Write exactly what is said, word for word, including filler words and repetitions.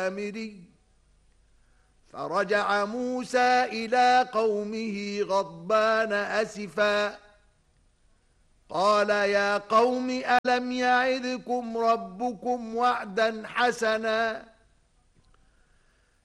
السامري. فرجع موسى إلى قومه غضبان أسفا قال يا قوم ألم يعدكم ربكم وعدا حسنا